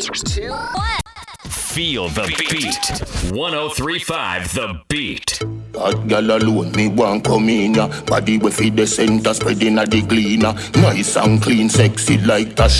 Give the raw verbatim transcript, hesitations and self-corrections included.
two, one. Feel the beat. one oh three point five The Beat. Hot gal alone, me want come in ya. Body we feed the center, spreading a the cleaner. Nice and clean, sexy like Tasha.